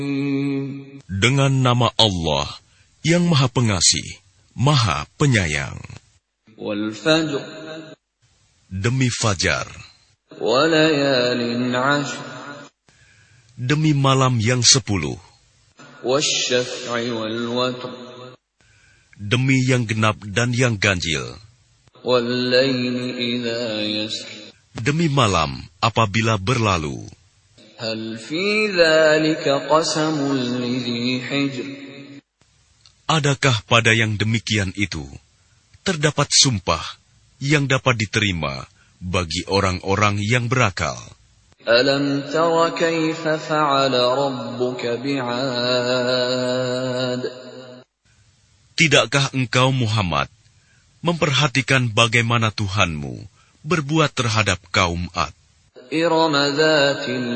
Dengan nama Allah yang Maha Pengasih, Maha Penyayang. Wal fajr. Demi fajar. Walayalin 'ashr. Demi malam yang 10. Wasyaf'i wal watr. Demi yang genap dan yang ganjil. Wallaili idza yasr. Demi malam apabila berlalu. Hal fi dzalika qasamul lidzi hijr. Adakah pada yang demikian itu terdapat sumpah yang dapat diterima bagi orang-orang yang berakal? Alam tara kaifa fa'ala rabbuka bi'ad. Tidakkah engkau Muhammad memperhatikan bagaimana Tuhanmu berbuat terhadap kaum Ad? Iram dzatil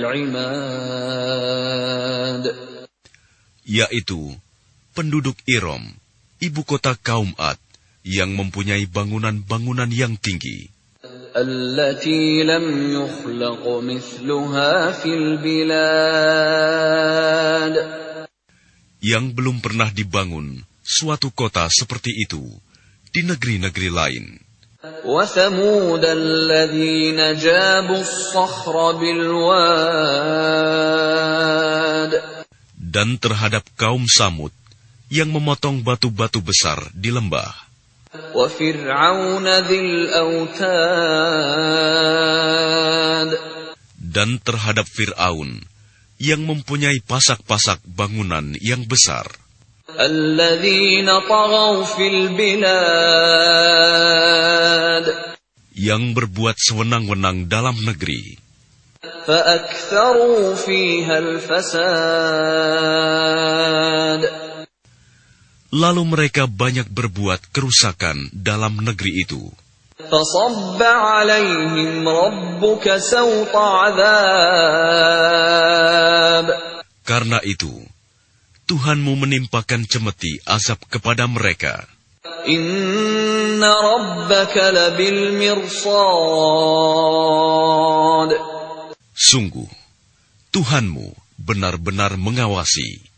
'imad. Yaitu penduduk Iram, ibu kota kaum Ad, yang mempunyai bangunan-bangunan yang tinggi. Allati lam yukhlaq mithluha fil bilad. Yang belum pernah dibangun suatu kota seperti itu di negeri-negeri lain. Wa thamud alladhina jabu as-sakhra bil wad. Dan terhadap kaum Samud yang memotong batu-batu besar di lembah. Wa fir'auna dzil autad. Dan terhadap Fir'aun yang mempunyai pasak-pasak bangunan yang besar. Alladzina taghaw fil bilad. Yang berbuat sewenang-wenang dalam negeri. Fa'aktharu fiha al-fasad. Lalu mereka banyak berbuat kerusakan dalam negeri itu. Fasabba 'alaihim rabbuka sawta 'adzab. Karena itu, Tuhanmu menimpakan cemeti azab kepada mereka. Inna rabbaka labil mirsad. Sungguh, Tuhanmu benar-benar mengawasi.